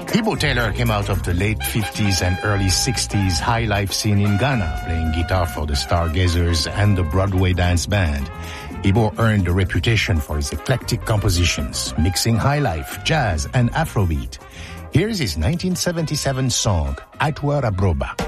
Ibo Taylor came out of the late 50s and early 60s high life scene in Ghana, playing guitar for the Stargazers and the Broadway Dance Band. Ibo earned a reputation for his eclectic compositions, mixing high life, jazz, and Afrobeat. Here's his 1977 song, Atwa Rabroba.